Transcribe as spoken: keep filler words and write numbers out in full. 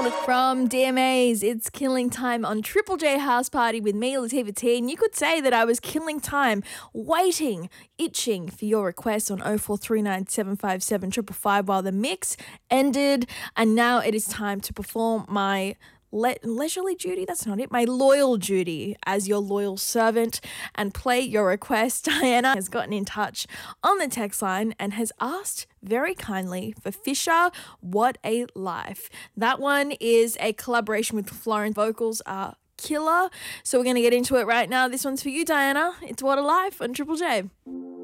From D M As, it's Killing Time on Triple J House Party with me, Latifah T. And you could say that I was killing time, waiting, itching for your requests on oh four three nine, seven five seven, five five five while the mix ended. And now it is time to perform my Le- leisurely duty, that's not it, my loyal duty as your loyal servant and play your request. Diana has gotten in touch on the text line and has asked very kindly for Fisher, What a Life. That one is a collaboration with Florence. Vocals are killer, so we're going to get into it right now. This one's for you, Diana. It's What a Life on Triple J.